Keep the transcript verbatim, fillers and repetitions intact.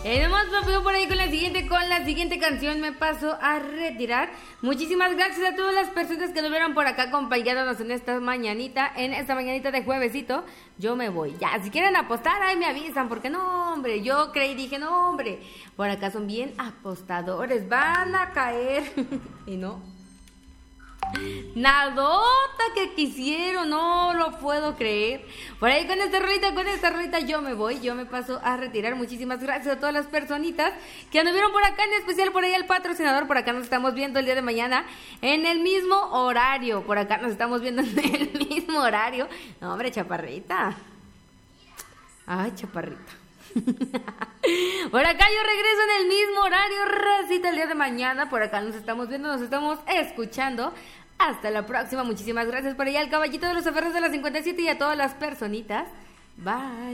Y nomás me pido por ahí con la siguiente, con la siguiente canción me paso a retirar. Muchísimas gracias a todas las personas que nos vieron por acá acompañándonos en esta mañanita, en esta mañanita de juevesito. Yo me voy, ya, si quieren apostar, ahí me avisan, porque no, hombre, yo creí, dije, no, hombre, por acá son bien apostadores, van a caer, y no. Nadota que quisieron, no lo puedo creer. Por ahí con esta rolita, con esta rolita yo me voy, yo me paso a retirar. Muchísimas gracias a todas las personitas que anduvieron por acá, en especial por ahí el patrocinador. Por acá nos estamos viendo el día de mañana en el mismo horario. Por acá nos estamos viendo en el mismo horario. No, hombre, chaparrita. Ay, chaparrita. Por acá yo regreso en el mismo horario, racita, el día de mañana. Por acá nos estamos viendo, nos estamos escuchando. Hasta la próxima, muchísimas gracias por allá al caballito de los aferros de las cincuenta y siete y a todas las personitas. Bye.